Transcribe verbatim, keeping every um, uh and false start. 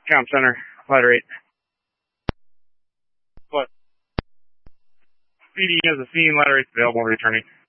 Comm Center, ladder eight. What? C D has a scene, ladder eight's available, returning.